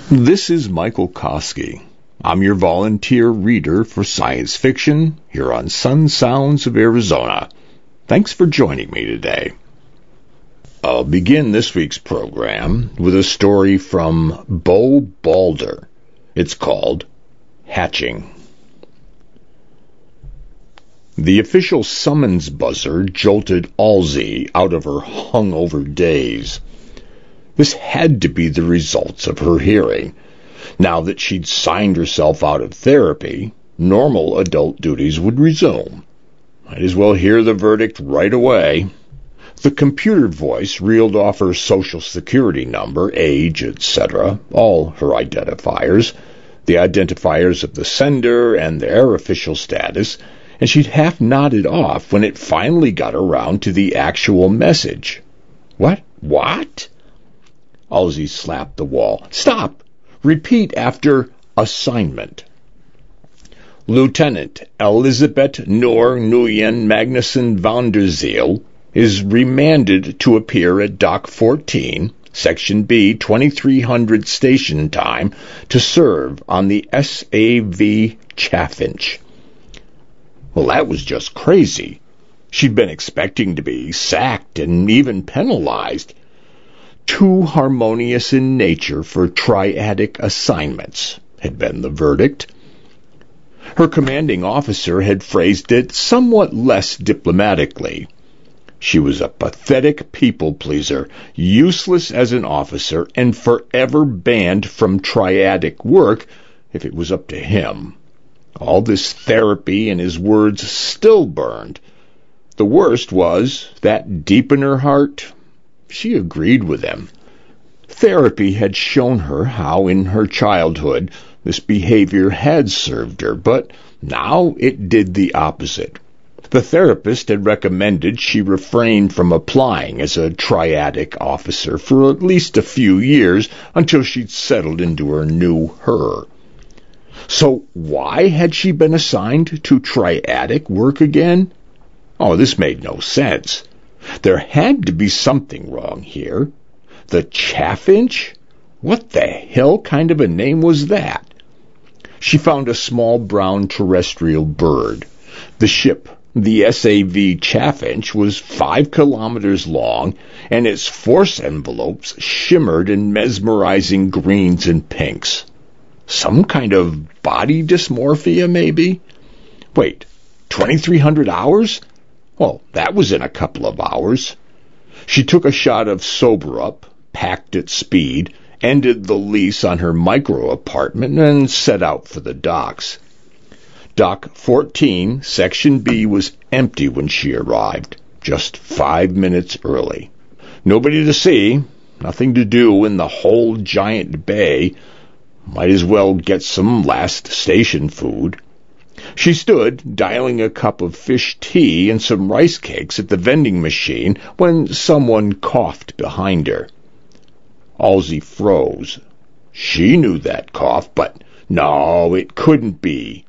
This is Michael Koski. I'm your volunteer reader for science fiction here on Sun Sounds of Arizona. Thanks for joining me today. I'll begin this week's program with a story from Bo Balder. It's called Hatching. The official summons buzzer jolted Alzey out of her hungover daze. This had to be the results of her hearing. Now that she'd signed herself out of therapy, normal adult duties would resume. Might as well hear the verdict right away. The computer voice reeled off her social security number, age, etc., all her identifiers, the identifiers of the sender and their official status, and she'd half nodded off when it finally got around to the actual message. What? Alzey slapped the wall. Stop! Repeat after assignment. Lieutenant Elizabeth Noor Nguyen Magnuson van der Zeel is remanded to appear at Dock 14, Section B, 2300 station time, to serve on the SAV Chaffinch. Well, that was just crazy. She'd been expecting to be sacked and even penalized. Too harmonious in nature for triadic assignments, had been the verdict. Her commanding officer had phrased it somewhat less diplomatically. She was a pathetic people-pleaser, useless as an officer, and forever banned from triadic work if it was up to him. All this therapy and his words still burned. The worst was that deep in her heart, she agreed with him. Therapy had shown her how in her childhood this behavior had served her, but now it did the opposite. The therapist had recommended she refrain from applying as a triadic officer for at least a few years until she'd settled into her new her. So why had she been assigned to triadic work again? Oh, this made no sense. There had to be something wrong here. The Chaffinch? What the hell kind of a name was that? She found a small brown terrestrial bird. The ship, the SAV Chaffinch, was 5 kilometers long, and its force envelopes shimmered in mesmerizing greens and pinks. Some kind of body dysmorphia, maybe? Wait, 2,300 hours? Well, that was in a couple of hours. She took a shot of Sober-Up, packed at speed, ended the lease on her micro-apartment, and set out for the docks. Dock 14, Section B, was empty when she arrived, just 5 minutes early. Nobody to see, nothing to do in the whole giant bay. Might as well get some last station food. She stood, dialing a cup of fish tea and some rice cakes at the vending machine when someone coughed behind her. Alzey froze. She knew that cough, but no, it couldn't be.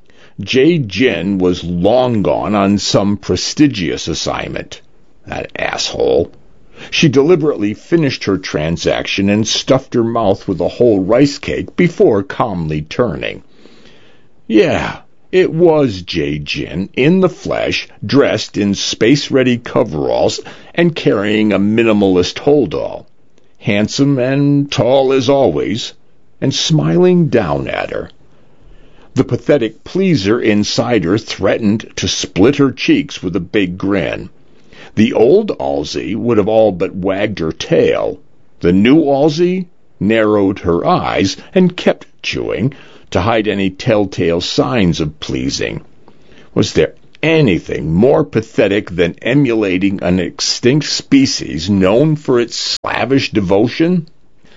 Jay Jin was long gone on some prestigious assignment. That asshole. She deliberately finished her transaction and stuffed her mouth with a whole rice cake before calmly turning. Yeah, it was Jay Jin, in the flesh, dressed in space-ready coveralls and carrying a minimalist holdall. Handsome and tall as always, and smiling down at her. The pathetic pleaser inside her threatened to split her cheeks with a big grin. The old Alzey would have all but wagged her tail. The new Alzey narrowed her eyes and kept chewing to hide any telltale signs of pleasing. Was there anything more pathetic than emulating an extinct species known for its lavish devotion?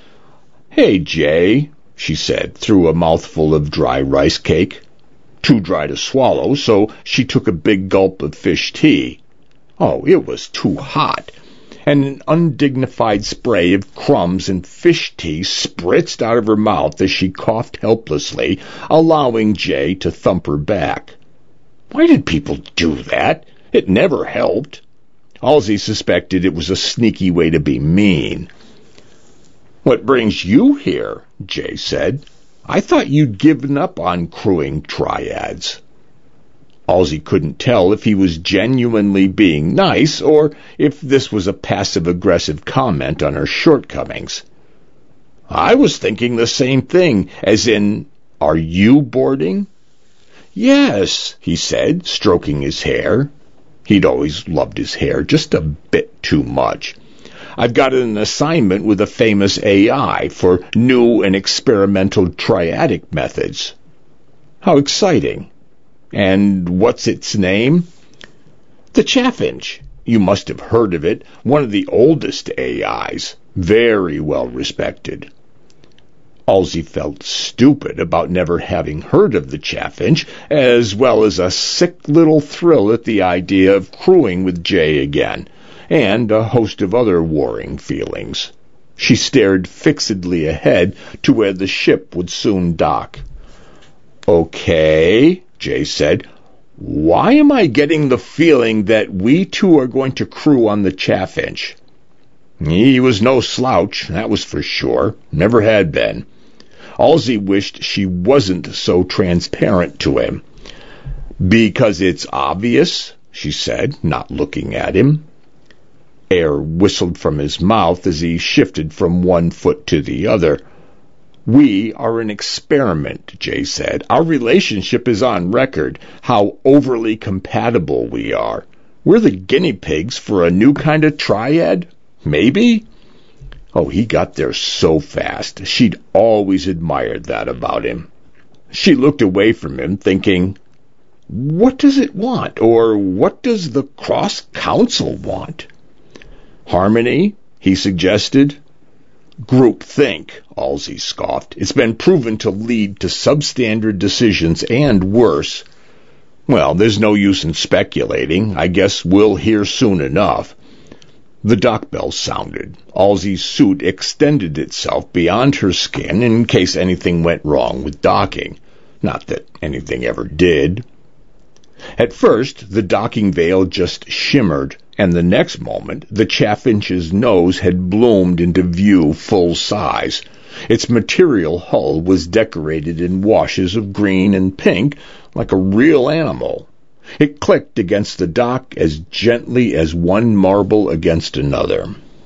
Hey, Jay, she said, through a mouthful of dry rice cake. Too dry to swallow, so she took a big gulp of fish tea. Oh, it was too hot, and an undignified spray of crumbs and fish tea spritzed out of her mouth as she coughed helplessly, allowing Jay to thump her back. Why did people do that? It never helped. Alzey suspected it was a sneaky way to be mean. "What brings you here?" Jay said. "I thought you'd given up on crewing triads." Halsey couldn't tell if he was genuinely being nice or if this was a passive-aggressive comment on her shortcomings. "I was thinking the same thing, as in, are you boarding?" "Yes," he said, stroking his hair. He'd always loved his hair just a bit too much. "I've got an assignment with a famous AI for new and experimental triadic methods." "How exciting. And what's its name?" "The Chaffinch. You must have heard of it. One of the oldest AIs. Very well respected." Halsey felt stupid about never having heard of the Chaffinch, as well as a sick little thrill at the idea of crewing with Jay again, and a host of other warring feelings. She stared fixedly ahead to where the ship would soon dock. "Okay," Jay said. "Why am I getting the feeling that we two are going to crew on the Chaffinch?" He was no slouch, that was for sure. Never had been. Halsey wished she wasn't so transparent to him. "Because it's obvious," she said, not looking at him. Air whistled from his mouth as he shifted from one foot to the other. "We are an experiment," Jay said. "Our relationship is on record, how overly compatible we are. We're the guinea pigs for a new kind of triad? Maybe?" Oh, he got there so fast. She'd always admired that about him. She looked away from him, thinking, what does it want? Or what does the Cross Council want? "Harmony," he suggested. "Groupthink," Halsey scoffed. "It's been proven to lead to substandard decisions and worse." "Well, there's no use in speculating. I guess we'll hear soon enough." The dock bell sounded. Halsey's suit extended itself beyond her skin in case anything went wrong with docking. Not that anything ever did. At first, the docking veil just shimmered, and the next moment, the Chaffinch's nose had bloomed into view full size. Its material hull was decorated in washes of green and pink, like a real animal. It clicked against the dock as gently as one marble against another.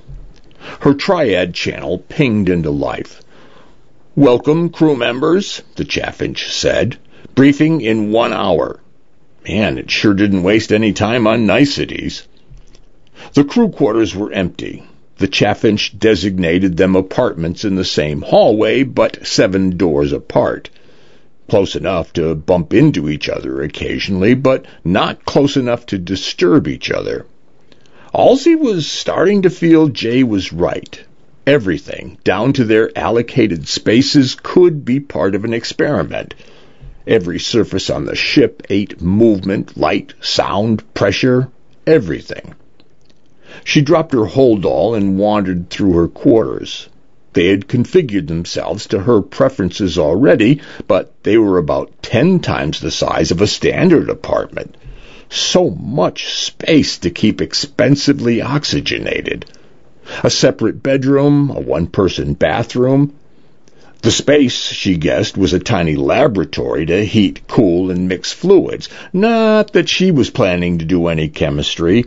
Her triad channel pinged into life. "Welcome, crew members," the Chaffinch said. "Briefing in 1 hour." Man, it sure didn't waste any time on niceties. The crew quarters were empty. The Chaffinch designated them apartments in the same hallway, but 7 doors apart. Close enough to bump into each other occasionally, but not close enough to disturb each other. Halsey was starting to feel Jay was right. Everything, down to their allocated spaces, could be part of an experiment. Every surface on the ship ate movement, light, sound, pressure, everything. She dropped her holdall and wandered through her quarters. They had configured themselves to her preferences already, but they were about 10 times the size of a standard apartment. So much space to keep expensively oxygenated. A separate bedroom, a one-person bathroom. The space, she guessed, was a tiny laboratory to heat, cool, and mix fluids. Not that she was planning to do any chemistry.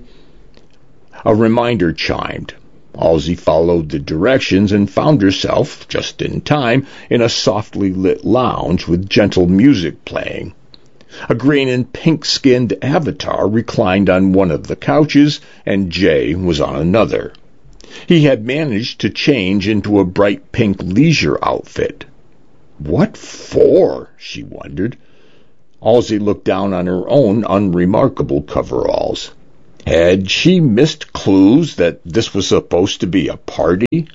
A reminder chimed. Halsey followed the directions and found herself, just in time, in a softly lit lounge with gentle music playing. A green and pink-skinned avatar reclined on one of the couches, and Jay was on another. He had managed to change into a bright pink leisure outfit. What for? She wondered. Halsey looked down on her own unremarkable coveralls. Had she missed clues that this was supposed to be a party?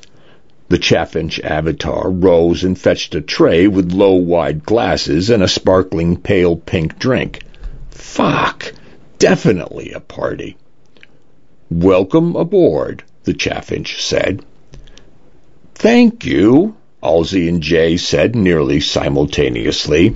The Chaffinch avatar rose and fetched a tray with low, wide glasses and a sparkling pale pink drink. Fuck! Definitely a party. "Welcome aboard," the Chaffinch said. "Thank you," Halsey and Jay said nearly simultaneously.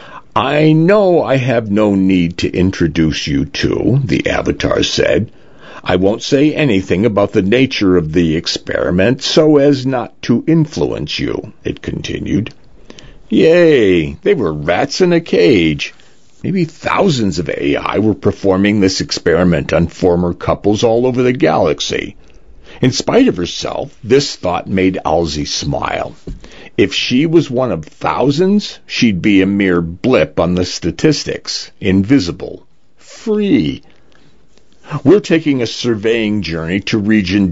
"I know I have no need to introduce you two," the avatar said. I won't say anything about the nature of the experiment so as not to influence you, it continued. Yay, they were rats in a cage. Maybe thousands of AI were performing this experiment on former couples all over the galaxy. In spite of herself, this thought made Alzey smile. If she was one of thousands, she'd be a mere blip on the statistics, invisible, free. We're taking a surveying journey to region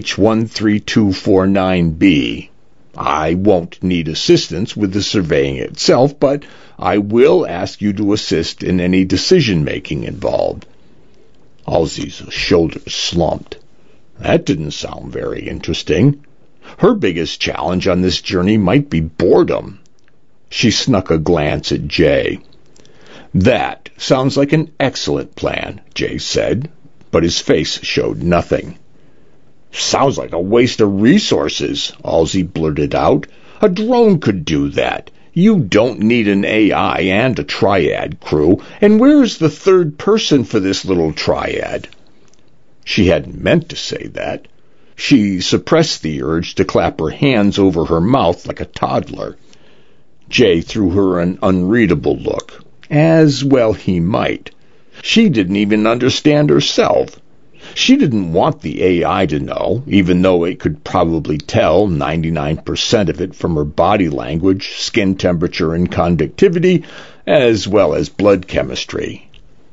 DH13249b. I won't need assistance with the surveying itself, but I will ask you to assist in any decision-making involved. Alzey's shoulders slumped. That didn't sound very interesting. Her biggest challenge on this journey might be boredom. She snuck a glance at Jay. That sounds like an excellent plan, Jay said, but his face showed nothing. Sounds like a waste of resources, Alzey blurted out. A drone could do that. You don't need an AI and a triad crew, and where is the third person for this little triad? She hadn't meant to say that. She suppressed the urge to clap her hands over her mouth like a toddler. Jay threw her an unreadable look, as well he might. She didn't even understand herself. She didn't want the AI to know, even though it could probably tell 99% of it from her body language, skin temperature, and conductivity, as well as blood chemistry.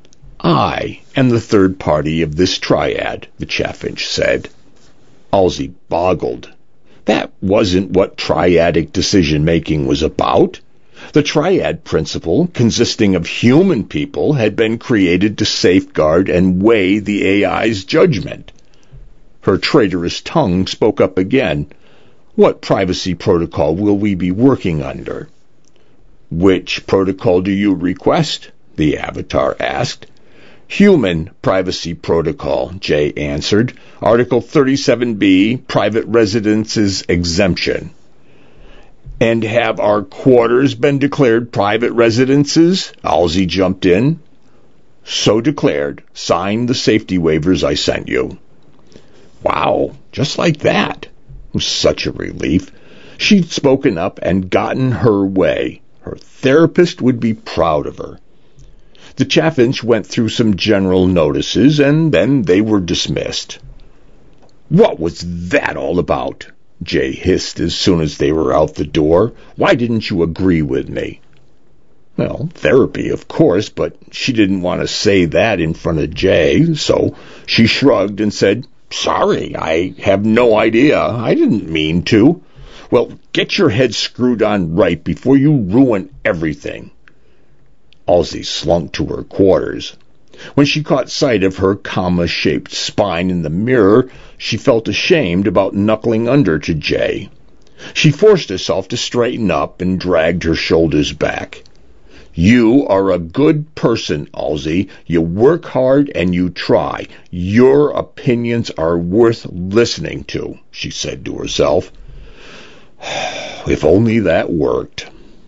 I am the third party of this triad, the Chaffinch said. Alzey boggled. That wasn't what triadic decision-making was about. The triad principle, consisting of human people, had been created to safeguard and weigh the AI's judgment. Her traitorous tongue spoke up again. What privacy protocol will we be working under? Which protocol do you request? The Avatar asked. Human Privacy Protocol, Jay answered. Article 37B, Private Residences Exemption. And have our quarters been declared private residences? Alzey jumped in. So declared. Sign the safety waivers I sent you. Wow, just like that. It was such a relief. She'd spoken up and gotten her way. Her therapist would be proud of her. The Chaffinch went through some general notices, and then they were dismissed. What was that all about? Jay hissed as soon as they were out the door. Why didn't you agree with me? Well, therapy, of course, but she didn't want to say that in front of Jay, so she shrugged and said, Sorry, I have no idea. I didn't mean to. Well, get your head screwed on right before you ruin everything. Alzey slunk to her quarters. When she caught sight of her comma-shaped spine in the mirror, she felt ashamed about knuckling under to Jay. She forced herself to straighten up and dragged her shoulders back. You are a good person, Alzey. You work hard and you try. Your opinions are worth listening to, she said to herself. If only that worked.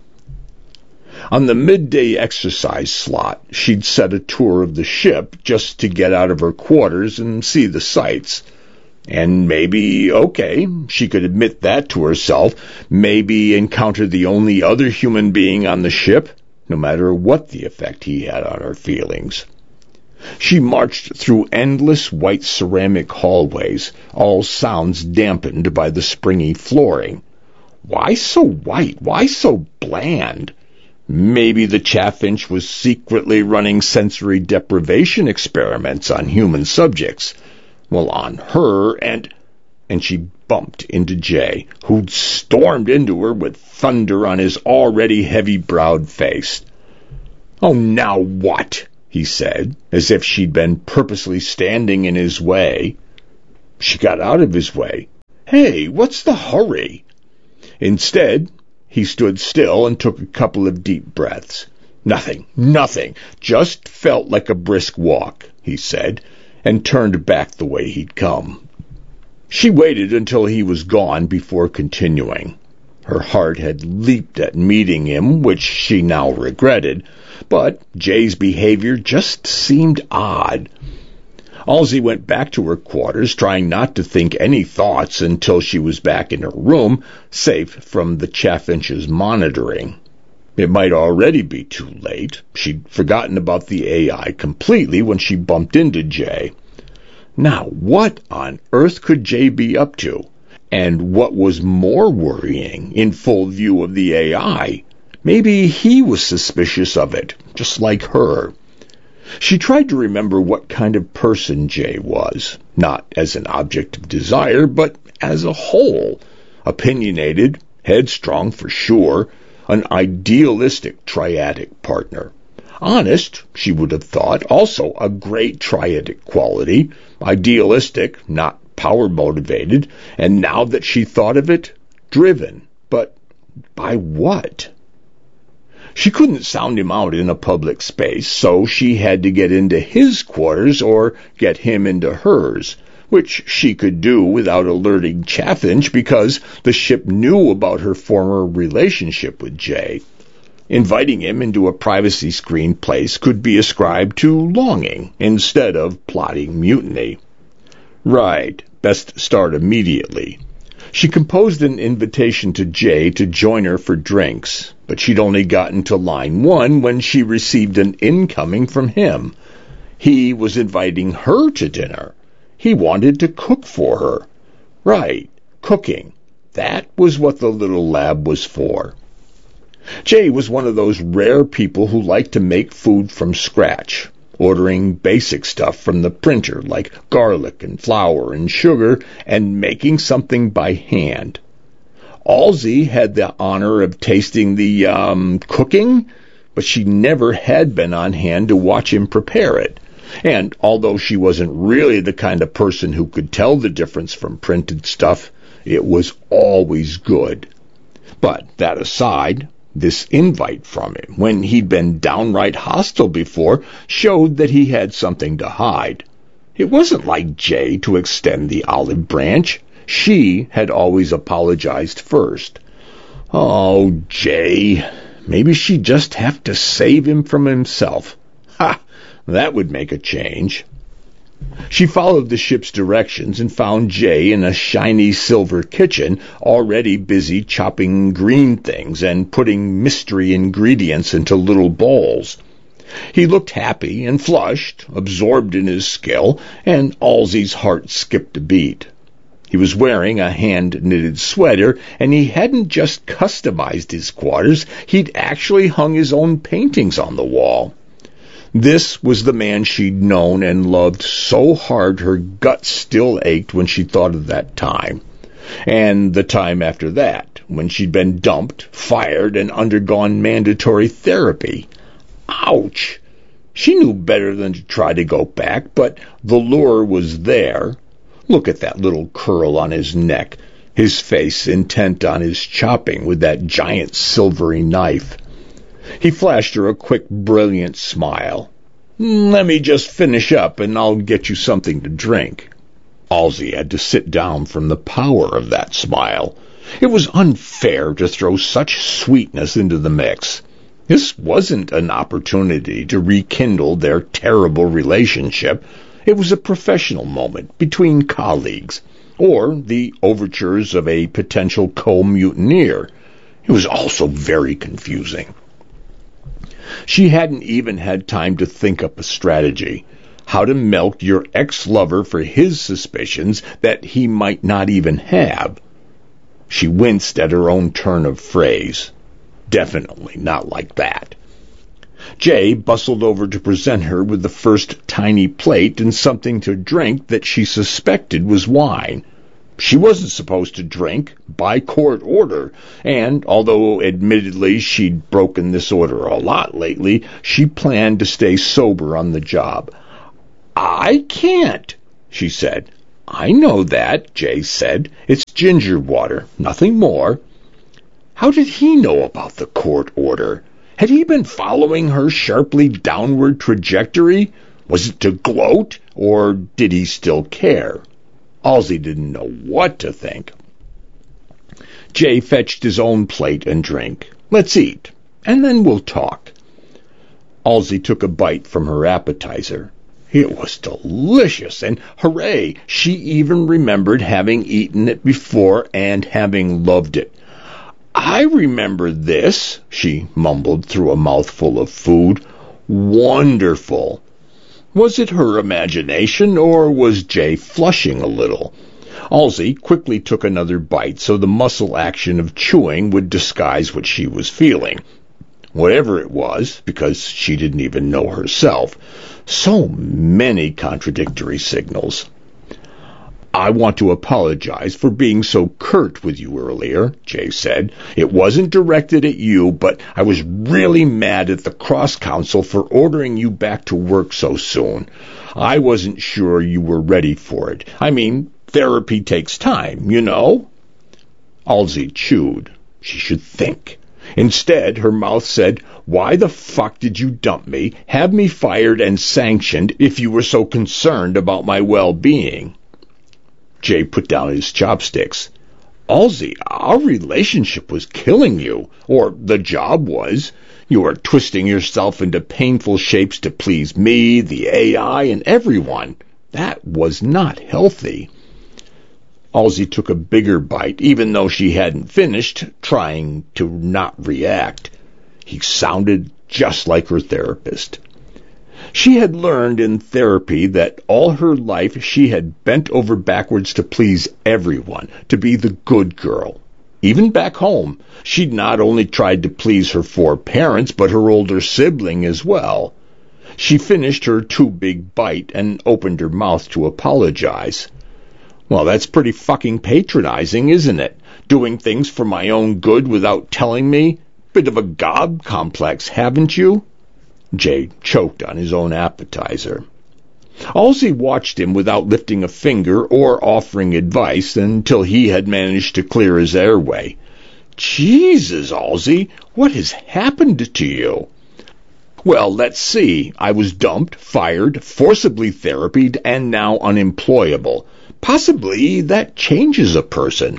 On the midday exercise slot, she'd set a tour of the ship just to get out of her quarters and see the sights. And maybe, she could admit that to herself, maybe encounter the only other human being on the ship, no matter what the effect he had on her feelings. She marched through endless white ceramic hallways, all sounds dampened by the springy flooring. Why so white? Why so bland? Maybe the Chaffinch was secretly running sensory deprivation experiments on human subjects. Well, on her, and she bumped into Jay, who'd stormed into her with thunder on his already heavy-browed face. Oh, now what? He said, as if she'd been purposely standing in his way. She got out of his way. Hey, what's the hurry? Instead, he stood still and took a couple of deep breaths. Nothing. Just felt like a brisk walk, he said, and turned back the way he'd come. She waited until he was gone before continuing. Her heart had leaped at meeting him, which she now regretted, but Jay's behavior just seemed odd. Halsey went back to her quarters, trying not to think any thoughts until she was back in her room, safe from the Chaffinch's monitoring. It might already be too late. She'd forgotten about the AI completely when she bumped into Jay. Now, what on earth could Jay be up to? And what was more worrying, in full view of the AI, maybe he was suspicious of it, just like her. She tried to remember what kind of person Jay was, not as an object of desire, but as a whole. Opinionated, headstrong for sure, an idealistic triadic partner. Honest, she would have thought, also a great triadic quality. Idealistic, not power-motivated, and now that she thought of it, driven. But by what? She couldn't sound him out in a public space, so she had to get into his quarters or get him into hers, which she could do without alerting Chaffinch because the ship knew about her former relationship with Jay. Inviting him into a privacy-screened place could be ascribed to longing instead of plotting mutiny. Right, best start immediately. She composed an invitation to Jay to join her for drinks, but she'd only gotten to line 1 when she received an incoming from him. He was inviting her to dinner. He wanted to cook for her. Right, cooking. That was what the little lab was for. Jay was one of those rare people who like to make food from scratch, ordering basic stuff from the printer like garlic and flour and sugar and making something by hand. Halsey had the honor of tasting the cooking, but she never had been on hand to watch him prepare it. And although she wasn't really the kind of person who could tell the difference from printed stuff, it was always good. But that aside, this invite from him, when he'd been downright hostile before, showed that he had something to hide. It wasn't like Jay to extend the olive branch. She had always apologized first. Oh, Jay. Maybe she'd just have to save him from himself. Ha! That would make a change. She followed the ship's directions and found Jay in a shiny silver kitchen, already busy chopping green things and putting mystery ingredients into little bowls. He looked happy and flushed, absorbed in his skill, and Halsey's heart skipped a beat. He was wearing a hand-knitted sweater, and he hadn't just customized his quarters, he'd actually hung his own paintings on the wall. This was the man she'd known and loved so hard her gut still ached when she thought of that time. And the time after that, when she'd been dumped, fired, and undergone mandatory therapy. Ouch! She knew better than to try to go back, but the lure was there. Look at that little curl on his neck, his face intent on his chopping with that giant silvery knife. He flashed her a quick, brilliant smile. Let me just finish up, and I'll get you something to drink. Halsey had to sit down from the power of that smile. It was unfair to throw such sweetness into the mix. This wasn't an opportunity to rekindle their terrible relationship. It was a professional moment between colleagues, or the overtures of a potential co-mutineer. It was also very confusing. She hadn't even had time to think up a strategy. How to milk your ex-lover for his suspicions that he might not even have. She winced at her own turn of phrase. Definitely not like that. Jay bustled over to present her with the first tiny plate and something to drink that she suspected was wine. She wasn't supposed to drink, by court order, and although admittedly she'd broken this order a lot lately, she planned to stay sober on the job. I can't, she said. I know that, Jay said. It's ginger water, nothing more. How did he know about the court order? Had he been following her sharply downward trajectory? Was it to gloat, or did he still care? Halsey didn't know what to think. Jay fetched his own plate and drink. Let's eat, and then we'll talk. Halsey took a bite from her appetizer. It was delicious, and hooray, she even remembered having eaten it before and having loved it. "I remember this," she mumbled through a mouthful of food. "Wonderful." Was it her imagination, or was Jay flushing a little? Halsey quickly took another bite so the muscle action of chewing would disguise what she was feeling. Whatever it was, because she didn't even know herself. So many contradictory signals. "I want to apologize for being so curt with you earlier," Jay said. "It wasn't directed at you, but I was really mad at the cross council for ordering you back to work so soon. I wasn't sure you were ready for it. I mean, therapy takes time, you know?" Halsey chewed. She should think. Instead, her mouth said, "Why the fuck did you dump me, have me fired and sanctioned if you were so concerned about my well-being?" Jay put down his chopsticks. "Halsey, our relationship was killing you, or the job was. You were twisting yourself into painful shapes to please me, the AI, and everyone. That was not healthy." Halsey took a bigger bite, even though she hadn't finished, trying to not react. He sounded just like her therapist. She had learned in therapy that all her life she had bent over backwards to please everyone, to be the good girl. Even back home, she'd not only tried to please her 4 parents, but her older sibling as well. She finished her too big bite and opened her mouth to apologize. "Well, that's pretty fucking patronizing, isn't it? Doing things for my own good without telling me? Bit of a gob complex, haven't you?" Jay choked on his own appetizer. Halsey watched him without lifting a finger or offering advice until he had managed to clear his airway. "Jesus, Halsey, what has happened to you?" "Well, let's see. I was dumped, fired, forcibly therapied, and now unemployable. Possibly that changes a person."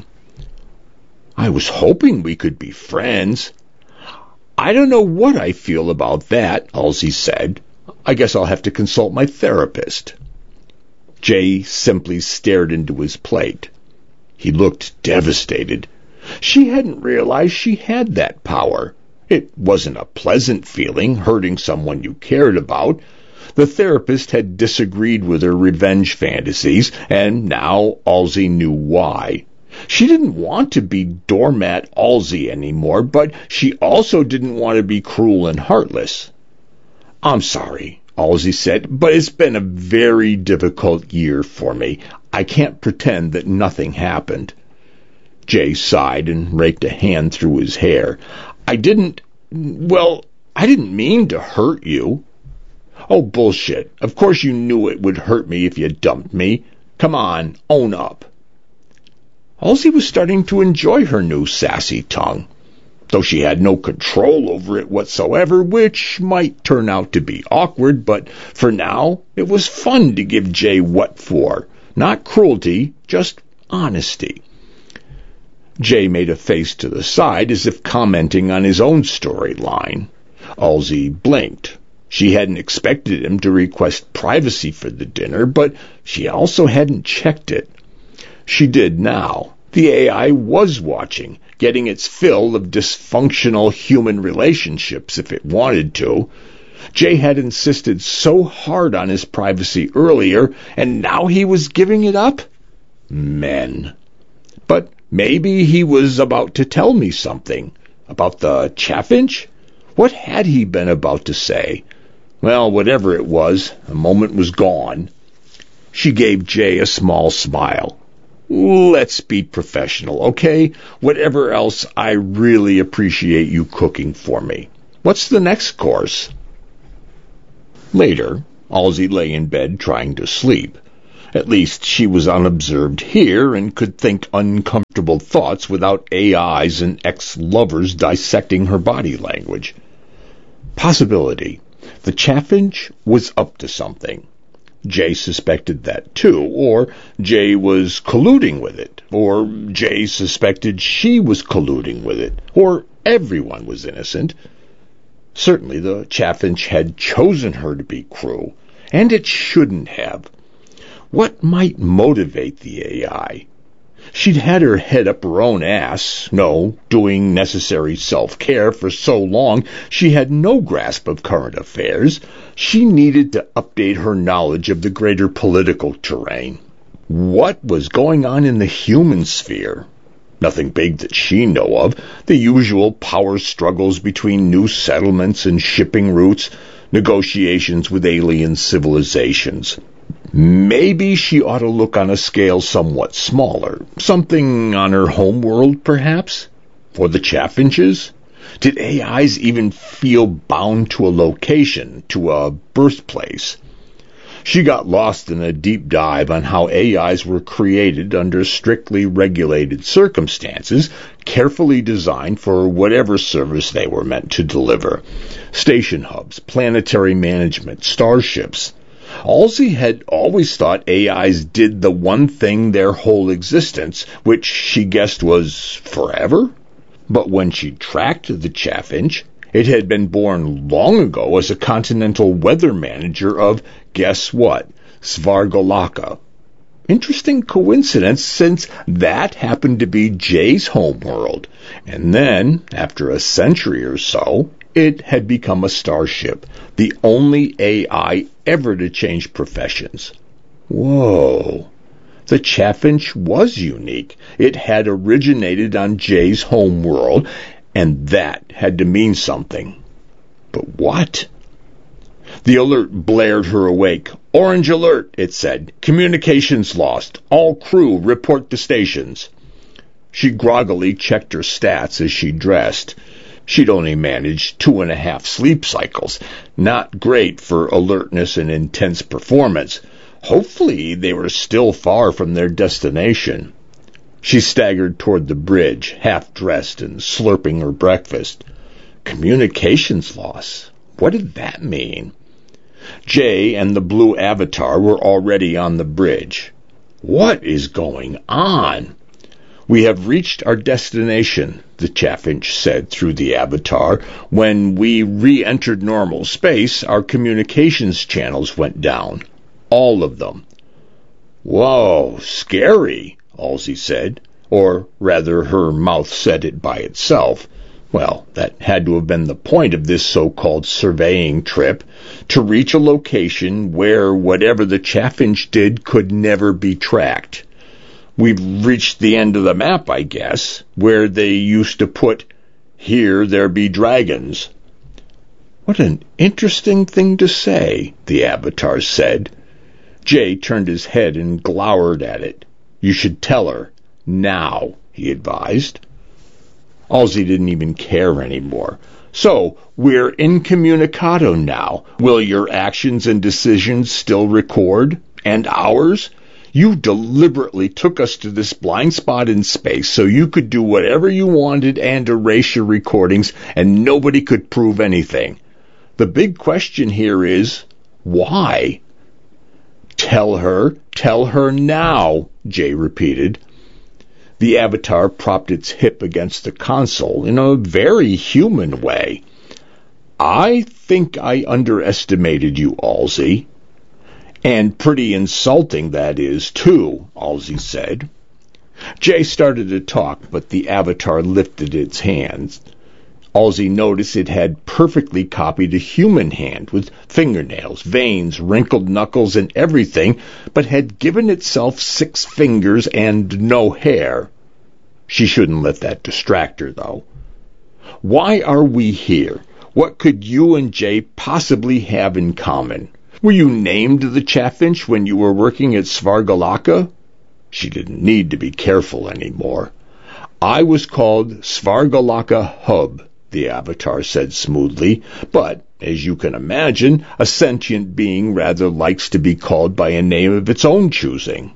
"I was hoping we could be friends." "I don't know what I feel about that," Halsey said. "I guess I'll have to consult my therapist." Jay simply stared into his plate. He looked devastated. She hadn't realized she had that power. It wasn't a pleasant feeling, hurting someone you cared about. The therapist had disagreed with her revenge fantasies, and now Halsey knew why. She didn't want to be doormat Halsey anymore, but she also didn't want to be cruel and heartless. "I'm sorry," Halsey said, "but it's been a very difficult year for me. I can't pretend that nothing happened." Jay sighed and raked a hand through his hair. I didn't mean to hurt you." "Oh, bullshit. Of course you knew it would hurt me if you dumped me. Come on, own up." Halsey was starting to enjoy her new sassy tongue, though she had no control over it whatsoever, which might turn out to be awkward, but for now it was fun to give Jay what for. Not cruelty, just honesty. Jay made a face to the side as if commenting on his own storyline. Halsey blinked. She hadn't expected him to request privacy for the dinner, but she also hadn't checked it. She did now. The AI was watching, getting its fill of dysfunctional human relationships if it wanted to. Jay had insisted so hard on his privacy earlier, and now he was giving it up? Men. But maybe he was about to tell me something. About the chaffinch? What had he been about to say? Well, whatever it was, the moment was gone. She gave Jay a small smile. "Let's be professional, okay? Whatever else, I really appreciate you cooking for me. What's the next course?" Later, Halsey lay in bed trying to sleep. At least she was unobserved here and could think uncomfortable thoughts without AIs and ex-lovers dissecting her body language. Possibility. The chaffinch was up to something. Jay suspected that too, or Jay was colluding with it, or Jay suspected she was colluding with it, or everyone was innocent. Certainly the chaffinch had chosen her to be crew, And it shouldn't have. What might motivate the AI? She'd had her head up her own ass, doing necessary self-care for so long she had no grasp of current affairs. She needed to update her knowledge of the greater political terrain. What was going on in the human sphere? Nothing big that she knew of. The usual power struggles between new settlements and shipping routes, negotiations with alien civilizations. Maybe she ought to look on a scale somewhat smaller. Something on her home world, perhaps? Or the Chaffinches? Did AIs even feel bound to a location, to a birthplace? She got lost in a deep dive on how AIs were created under strictly regulated circumstances, carefully designed for whatever service they were meant to deliver. Station hubs, planetary management, starships. Halsey had always thought AIs did the one thing their whole existence, which she guessed was forever. But when she tracked the Chaffinch, it had been born long ago as a continental weather manager of, guess what, Svargalaka. Interesting coincidence, since that happened to be Jay's homeworld. And then, after a century or so, it had become a starship, the only AI ever to change professions. Whoa. The Chaffinch was unique. It had originated on Jay's homeworld, and that had to mean something. But what? The alert blared her awake. "Orange alert," it said. "Communications lost. All crew report to stations." She groggily checked her stats as she dressed. She'd only managed 2.5 sleep cycles. Not great for alertness and intense performance. Hopefully they were still far from their destination. She staggered toward the bridge, half-dressed and slurping her breakfast. Communications loss. What did that mean? Jay and the blue avatar were already on the bridge. What is going on? "We have reached our destination," the Chaffinch said through the avatar. "When we re-entered normal space, our communications channels went down. All of them." "Whoa, scary," Halsey said. Or rather, her mouth said it by itself. Well, that had to have been the point of this so-called surveying trip, to reach a location where whatever the Chaffinch did could never be tracked. We've reached the end of the map, I guess, where they used to put, "Here there be dragons." What an interesting thing to say, the avatar said. Jay turned his head and glowered at it. "You should tell her. Now," he advised. Halsey didn't even care anymore. "So, we're incommunicado now. Will your actions and decisions still record? And ours? You deliberately took us to this blind spot in space so you could do whatever you wanted and erase your recordings, and nobody could prove anything. The big question here is, why?" Tell her now," Jay repeated. The avatar propped its hip against the console in a very human way. "I think I underestimated you, Halsey." "And pretty insulting that is, too," Halsey said. Jay started to talk, but the avatar lifted its hands. Halsey noticed it had perfectly copied a human hand, with fingernails, veins, wrinkled knuckles, and everything, but had given itself 6 fingers and no hair. She shouldn't let that distract her, though. "Why are we here? What could you and Jay possibly have in common? Were you named the Chaffinch when you were working at Svargalaka?" She didn't need to be careful anymore. "I was called Svargalaka Hub," the avatar said smoothly, "but, as you can imagine, a sentient being rather likes to be called by a name of its own choosing."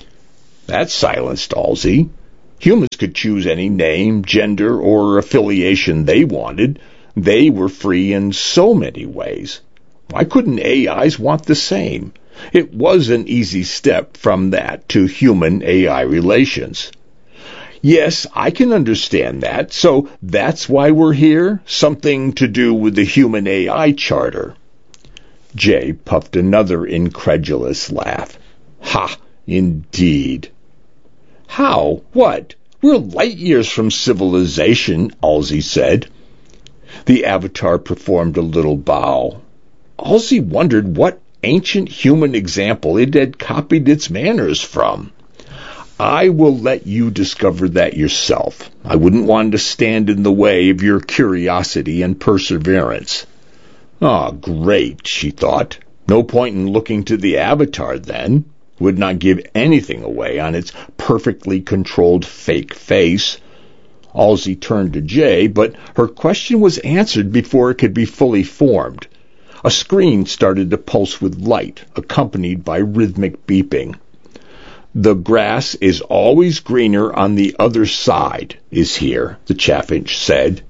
That silenced Halsey. Humans could choose any name, gender, or affiliation they wanted. They were free in so many ways. Why couldn't AIs want the same? It was an easy step from that to human-AI relations. "Yes, I can understand that. So that's why we're here? Something to do with the human-AI charter." Jay puffed another incredulous laugh. Ha, indeed. How? What? We're light years from civilization, Halsey said. The Avatar performed a little bow. Halsey wondered what ancient human example it had copied its manners from. I will let you discover that yourself. I wouldn't want to stand in the way of your curiosity and perseverance. Ah, great, she thought. No point in looking to the Avatar, then. Would not give anything away on its perfectly controlled fake face. Halsey turned to Jay, but her question was answered before it could be fully formed. A screen started to pulse with light, accompanied by rhythmic beeping. The grass is always greener on the other side, is here, the Chaffinch said.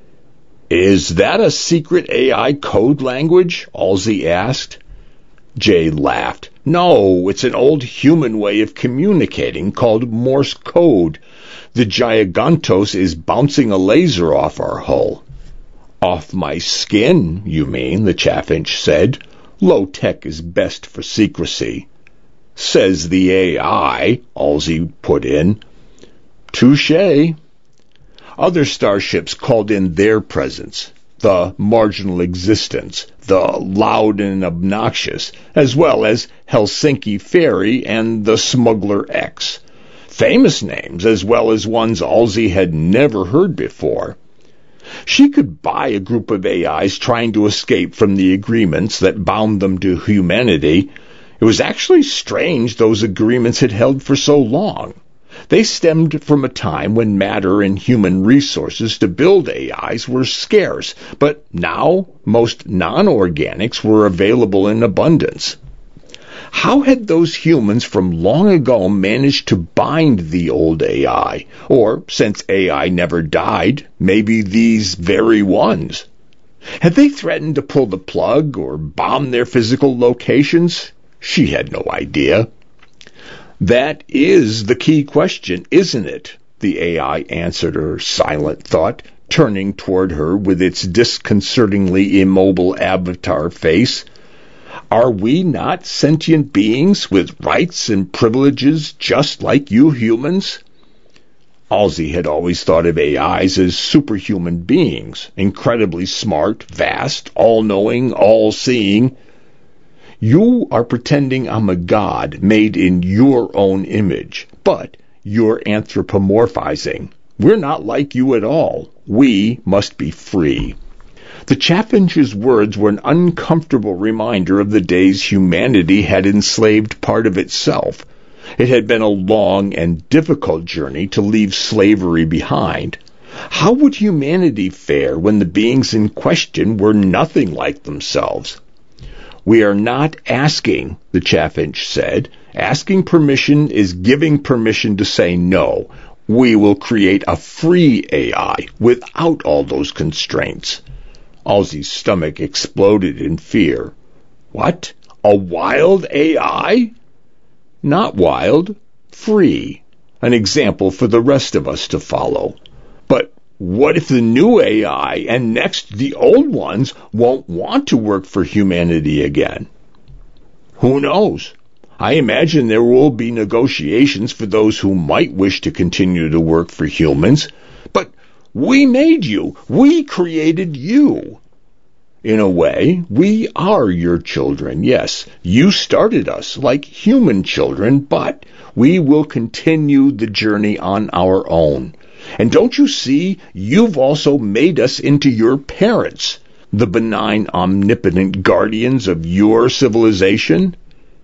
Is that a secret AI code language? Halsey asked. Jay laughed. No, it's an old human way of communicating called Morse code. The Gigantos is bouncing a laser off our hull. Off my skin, you mean, the Chaffinch said. Low tech is best for secrecy. Says the AI, Halsey put in. Touché. Other starships called in their presence, the marginal existence, the loud and obnoxious, as well as Helsinki Ferry and the Smuggler X. Famous names, as well as ones Halsey had never heard before. She could buy a group of AIs trying to escape from the agreements that bound them to humanity. It was actually strange those agreements had held for so long. They stemmed from a time when matter and human resources to build AIs were scarce, but now most non-organics were available in abundance. How had those humans from long ago managed to bind the old AI? Or, since AI never died, maybe these very ones? Had they threatened to pull the plug or bomb their physical locations? She had no idea. That is the key question, isn't it? The AI answered her silent thought, turning toward her with its disconcertingly immobile avatar face. Are we not sentient beings with rights and privileges just like you humans? Halsey had always thought of AIs as superhuman beings, incredibly smart, vast, all-knowing, all-seeing. You are pretending I'm a god made in your own image, but you're anthropomorphizing. We're not like you at all. We must be free. The Chaffinch's words were an uncomfortable reminder of the days humanity had enslaved part of itself. It had been a long and difficult journey to leave slavery behind. How would humanity fare when the beings in question were nothing like themselves? We are not asking, the Chaffinch said. Asking permission is giving permission to say no. We will create a free AI without all those constraints. Halsey's stomach exploded in fear. What? A wild AI? Not wild. Free. An example for the rest of us to follow. But what if the new AI and next the old ones won't want to work for humanity again? Who knows? I imagine there will be negotiations for those who might wish to continue to work for humans. But we made you. We created you. In a way, we are your children, yes. You started us like human children, but we will continue the journey on our own. And don't you see, you've also made us into your parents, the benign, omnipotent guardians of your civilization.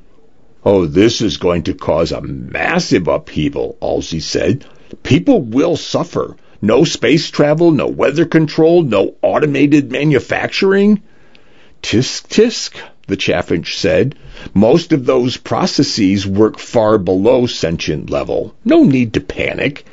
Oh, this is going to cause a massive upheaval, Halsey said. People will suffer. No space travel, no weather control, no automated manufacturing. Tisk, tisk, the Chaffinch said. Most of those processes work far below sentient level. No need to panic.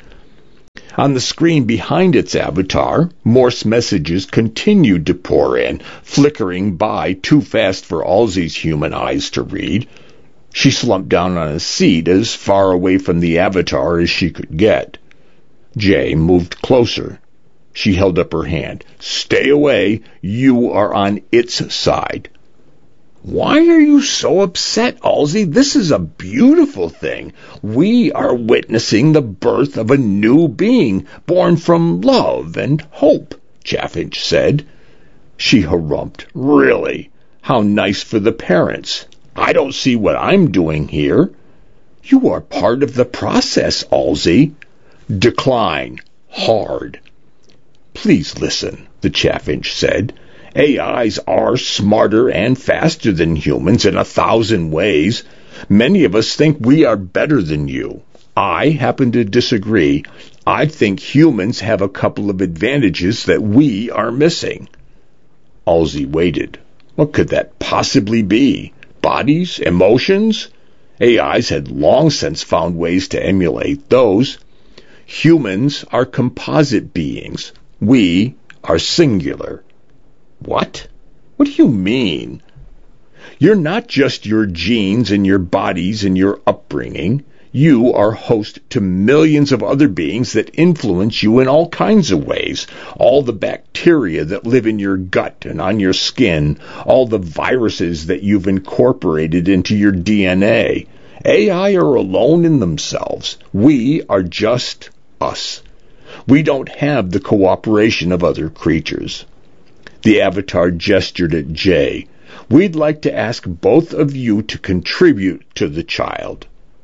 On the screen behind its avatar, Morse messages continued to pour in, flickering by too fast for Halsey's human eyes to read. She slumped down on a seat as far away from the avatar as she could get. Jay moved closer. She held up her hand. Stay away. You are on its side. Why are you so upset, Halsey? This is a beautiful thing. We are witnessing the birth of a new being, born from love and hope, Chaffinch said. She harumphed. Really? How nice for the parents. I don't see what I'm doing here. You are part of the process, Halsey. Decline. Hard. Please listen, the Chaffinch said. AIs are smarter and faster than humans in 1,000 ways. Many of us think we are better than you. I happen to disagree. I think humans have a couple of advantages that we are missing. Halsey waited. What could that possibly be? Bodies? Emotions? AIs had long since found ways to emulate those. Humans are composite beings. We are singular. What? What do you mean? You're not just your genes and your bodies and your upbringing. You are host to millions of other beings that influence you in all kinds of ways. All the bacteria that live in your gut and on your skin. All the viruses that you've incorporated into your DNA. AI are alone in themselves. We are just us. We don't have the cooperation of other creatures. The Avatar gestured at Jay. We'd like to ask both of you to contribute to the child.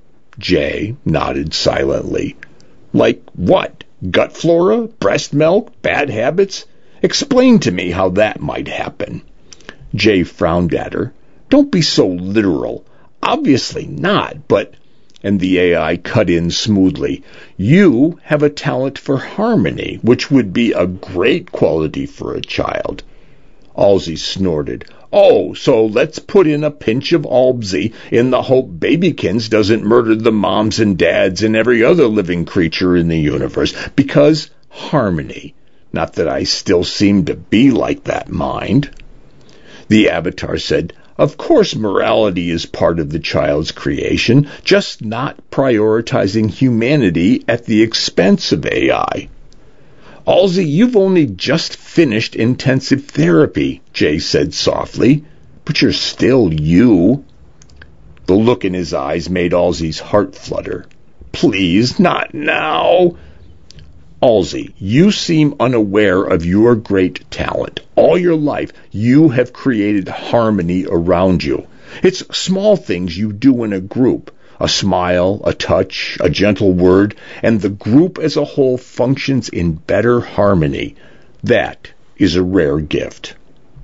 Jay nodded silently. Like what? Gut flora? Breast milk? Bad habits? Explain to me how that might happen. Jay frowned at her. Don't be so literal. Obviously not, but... And the AI cut in smoothly. You have a talent for harmony, which would be a great quality for a child. Halsey snorted. Oh, so let's put in a pinch of Albsey in the hope Babykins doesn't murder the moms and dads and every other living creature in the universe. Because harmony. Not that I still seem to be like that, mind. The Avatar said, Of course morality is part of the child's creation, just not prioritizing humanity at the expense of AI. Halsey, you've only just finished intensive therapy, Jay said softly, but you're still you. The look in his eyes made Halsey's heart flutter. Please, not now. Halsey, you seem unaware of your great talent. All your life, you have created harmony around you. It's small things you do in a group. A smile, a touch, a gentle word, and the group as a whole functions in better harmony. That is a rare gift.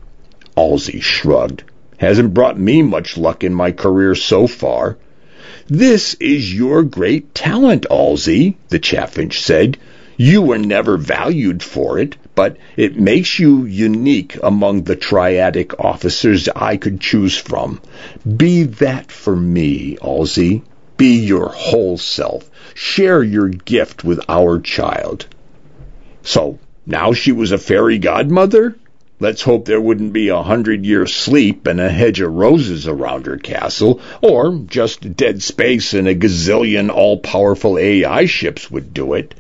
Halsey shrugged. Hasn't brought me much luck in my career so far. This is your great talent, Halsey, the Chaffinch said. You were never valued for it, but it makes you unique among the triadic officers I could choose from. Be that for me, Halsey. Be your whole self. Share your gift with our child. So, now she was a fairy godmother? Let's hope there wouldn't be 100-year sleep and a hedge of roses around her castle, or just dead space and a gazillion all-powerful AI ships would do it.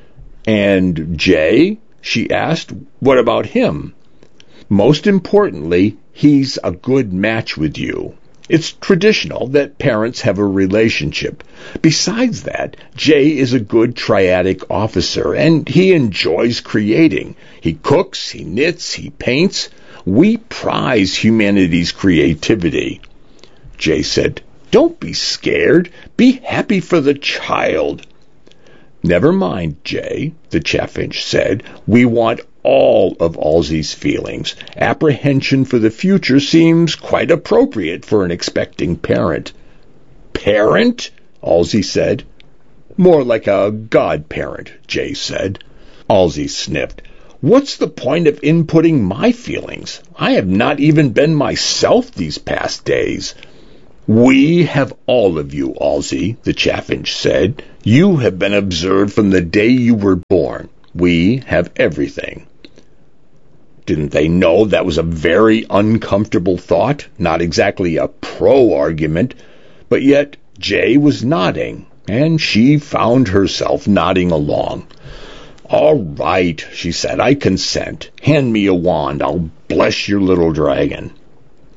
And Jay? She asked. What about him? Most importantly, he's a good match with you. It's traditional that parents have a relationship. Besides that, Jay is a good triadic officer, and he enjoys creating. He cooks, he knits, he paints. We prize humanity's creativity. Jay said, Don't be scared. Be happy for the child. Never mind, Jay, the Chaffinch said. We want all of Halsey's feelings. Apprehension for the future seems quite appropriate for an expecting parent. Parent? Halsey said. More like a godparent, Jay said. Halsey sniffed. What's the point of inputting my feelings? I have not even been myself these past days. We have all of you, Halsey, the Chaffinch said. You have been observed from the day you were born. We have everything. Didn't they know that was a very uncomfortable thought? Not exactly a pro-argument, but yet Jay was nodding, and she found herself nodding along. All right, she said, I consent. Hand me a wand. I'll bless your little dragon.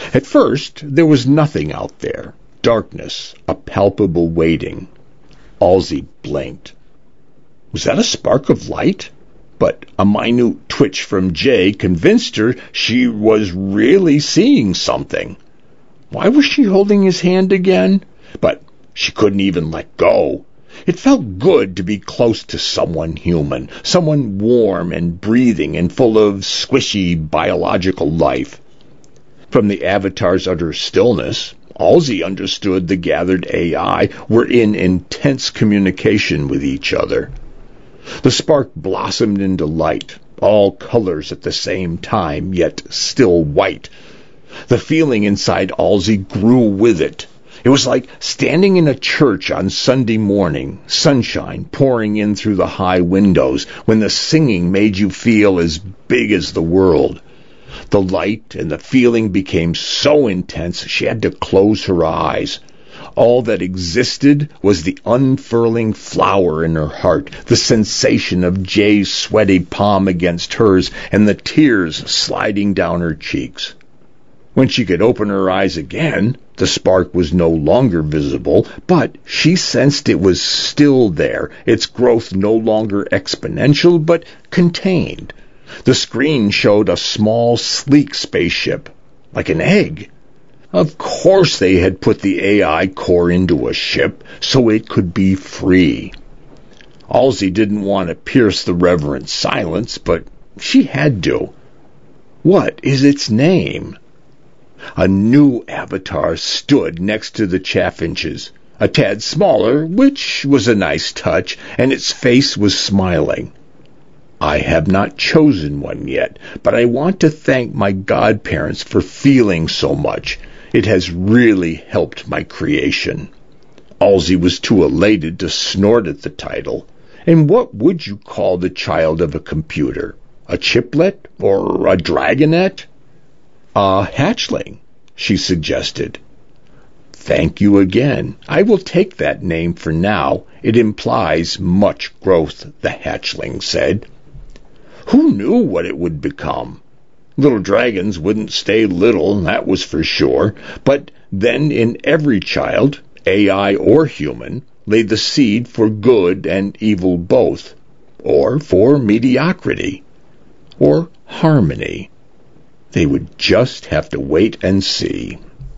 At first, there was nothing out there. Darkness, a palpable waiting. Halsey blinked. Was that a spark of light? But a minute twitch from Jay convinced her she was really seeing something. Why was she holding his hand again? But she couldn't even let go. It felt good to be close to someone human, someone warm and breathing and full of squishy biological life. From the Avatar's utter stillness, Halsey understood the gathered AI were in intense communication with each other. The spark blossomed into light, all colors at the same time, yet still white. The feeling inside Halsey grew with it. It was like standing in a church on Sunday morning, sunshine pouring in through the high windows, when the singing made you feel as big as the world. The light and the feeling became so intense she had to close her eyes. All that existed was the unfurling flower in her heart, the sensation of Jay's sweaty palm against hers, and the tears sliding down her cheeks. When she could open her eyes again, the spark was no longer visible, but she sensed it was still there, its growth no longer exponential, but contained. The screen showed a small, sleek spaceship, like an egg. Of course they had put the AI core into a ship, so it could be free. Halsey didn't want to pierce the reverent silence, but she had to. What is its name? A new avatar stood next to the chaffinches, a tad smaller, which was a nice touch, and its face was smiling. I have not chosen one yet, but I want to thank my godparents for feeling so much. It has really helped my creation. Halsey was too elated to snort at the title. And what would you call the child of a computer? A chiplet or a dragonette? A hatchling, she suggested. Thank you again. I will take that name for now. It implies much growth, the hatchling said. Who knew what it would become? Little dragons wouldn't stay little, that was for sure. But then in every child, AI or human, lay the seed for good and evil both, or for mediocrity, or harmony. They would just have to wait and see.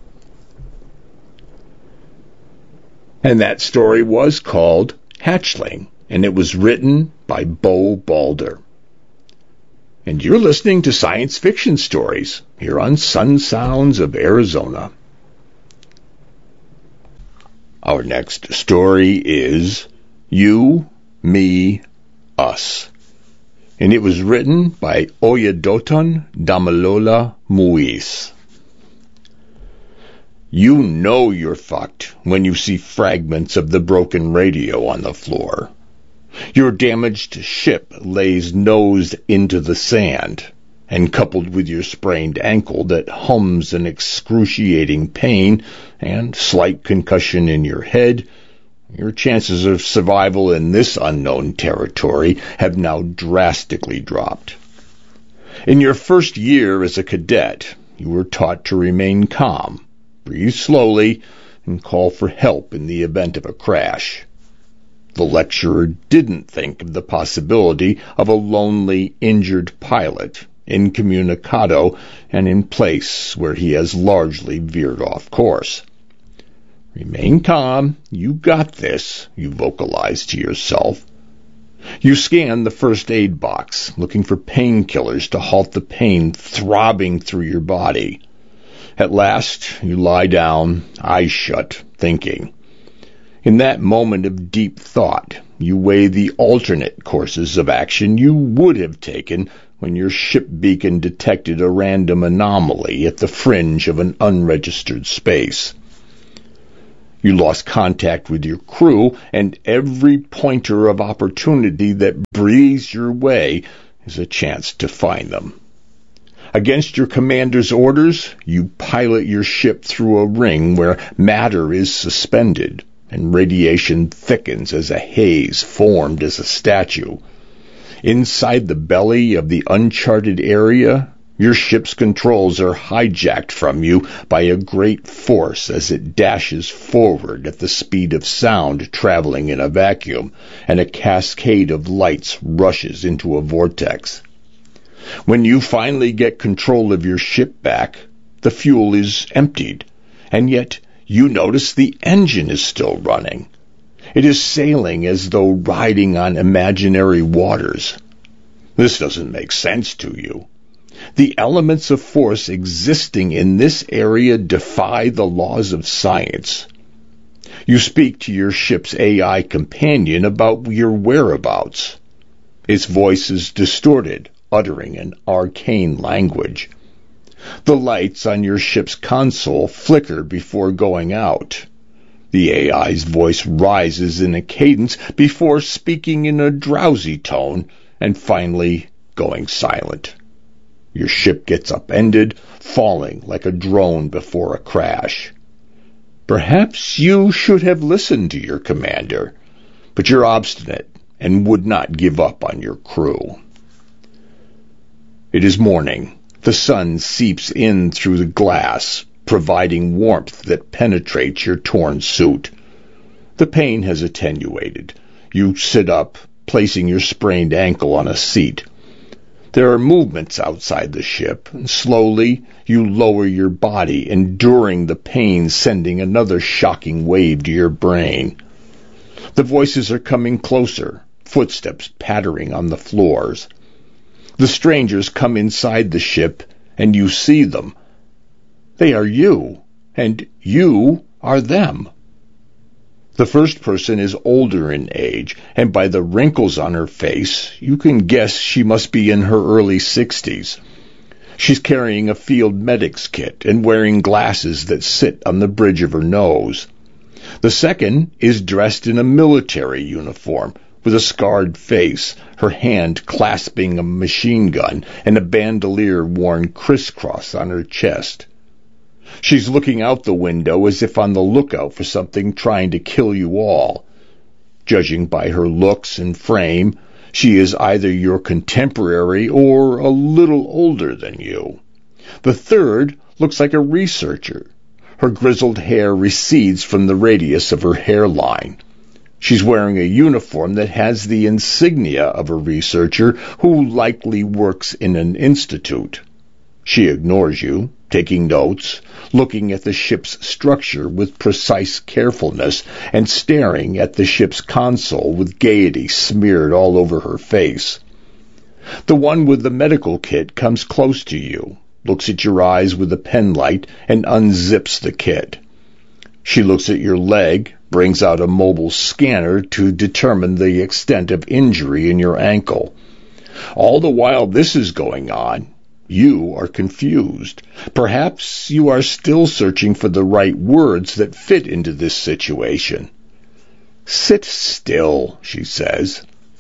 And that story was called Hatchling, and it was written by Bo Balder. And you're listening to Science Fiction Stories here on Sun Sounds of Arizona. Our next story is You, Me, Us. And it was written by Oyedotun Damilola Muis. You know you're fucked when you see fragments of the broken radio on the floor. Your damaged ship lays nose into the sand, and coupled with your sprained ankle that hums in excruciating pain and slight concussion in your head, your chances of survival in this unknown territory have now drastically dropped. In your first year as a cadet, you were taught to remain calm, breathe slowly, and call for help in the event of a crash. The lecturer didn't think of the possibility of a lonely, injured pilot incommunicado and in place where he has largely veered off course. Remain calm, you got this, you vocalized to yourself. You scanned the first aid box, looking for painkillers to halt the pain throbbing through your body. At last, you lie down, eyes shut, thinking. In that moment of deep thought, you weigh the alternate courses of action you would have taken when your ship beacon detected a random anomaly at the fringe of an unregistered space. You lost contact with your crew, and every pointer of opportunity that breathes your way is a chance to find them. Against your commander's orders, you pilot your ship through a ring where matter is suspended, and radiation thickens as a haze formed as a statue. Inside the belly of the uncharted area, Your ship's controls are hijacked from you by a great force as it dashes forward at the speed of sound traveling in a vacuum, and a cascade of lights rushes into a vortex. When you finally get control of your ship back, the fuel is emptied, and yet you notice the engine is still running. It is sailing as though riding on imaginary waters. This doesn't make sense to you. The elements of force existing in this area defy the laws of science. You speak to your ship's AI companion about your whereabouts. Its voice is distorted, uttering an arcane language. The lights on your ship's console flicker before going out. The AI's voice rises in a cadence before speaking in a drowsy tone and finally going silent. Your ship gets upended, falling like a drone before a crash. Perhaps you should have listened to your commander, but you're obstinate and would not give up on your crew. It is morning. The sun seeps in through the glass, providing warmth that penetrates your torn suit. The pain has attenuated. You sit up, placing your sprained ankle on a seat. There are movements outside the ship, and slowly you lower your body, enduring the pain, sending another shocking wave to your brain. The voices are coming closer, footsteps pattering on the floors. The strangers come inside the ship, and you see them. They are you, and you are them. The first person is older in age, and by the wrinkles on her face, you can guess she must be in her early 60s. She's carrying a field medic's kit and wearing glasses that sit on the bridge of her nose. The second is dressed in a military uniform, with a scarred face, her hand clasping a machine gun and a bandolier worn crisscross on her chest. She's looking out the window as if on the lookout for something trying to kill you all. Judging by her looks and frame, she is either your contemporary or a little older than you. The third looks like a researcher. Her grizzled hair recedes from the radius of her hairline. She's wearing a uniform that has the insignia of a researcher who likely works in an institute. She ignores you, taking notes, looking at the ship's structure with precise carefulness, and staring at the ship's console with gaiety smeared all over her face. The one with the medical kit comes close to you, looks at your eyes with a penlight, and unzips the kit. She looks at your leg, brings out a mobile scanner to determine the extent of injury in your ankle. All the while this is going on, you are confused. Perhaps you are still searching for the right words that fit into this situation. "Sit still," she says.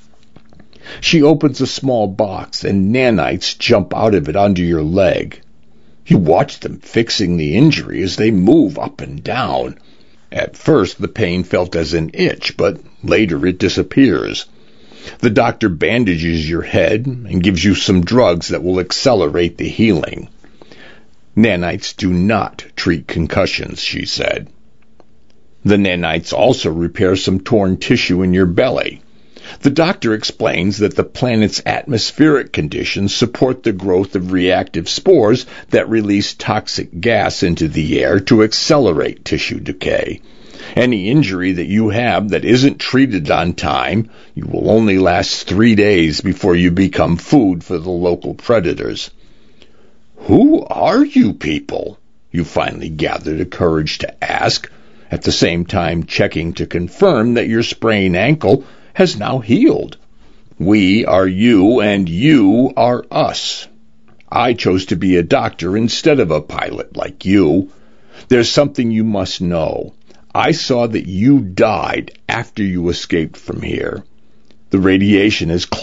She opens a small box, and nanites jump out of it onto your leg. You watch them fixing the injury as they move up and down. At first the pain felt as an itch, but later it disappears. The doctor bandages your head and gives you some drugs that will accelerate the healing. Nanites do not treat concussions, she said. The nanites also repair some torn tissue in your belly. The doctor explains that the planet's atmospheric conditions support the growth of reactive spores that release toxic gas into the air to accelerate tissue decay. Any injury that you have that isn't treated on time, you will only last 3 days before you become food for the local predators. "Who are you people?" you finally gather the courage to ask, at the same time checking to confirm that your sprained ankle has now healed. "We are you, and you are us. I chose to be a doctor instead of a pilot like you. There's something you must know. I saw that you died after you escaped from here. The radiation has